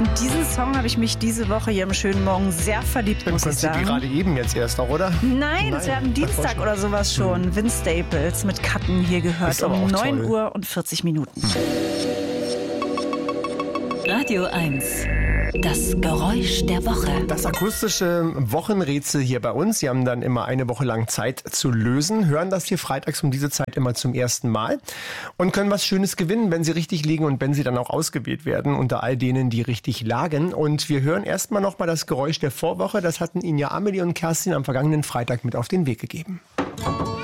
In diesen Song habe ich mich diese Woche hier im schönen Morgen sehr verliebt, muss ich sagen. Gerade eben jetzt erst auch, oder? Nein, das wäre am Dienstag oder sowas schon. Vince Staples mit Cutten hier gehört um 9 Uhr und 40 Minuten. Radio 1. Das Geräusch der Woche. Das akustische Wochenrätsel hier bei uns. Sie haben dann immer eine Woche lang Zeit zu lösen, hören das hier freitags um diese Zeit immer zum ersten Mal und können was Schönes gewinnen, wenn Sie richtig liegen und wenn Sie dann auch ausgewählt werden unter all denen, die richtig lagen. Und wir hören erstmal nochmal das Geräusch der Vorwoche. Das hatten Ihnen ja Amelie und Kerstin am vergangenen Freitag mit auf den Weg gegeben.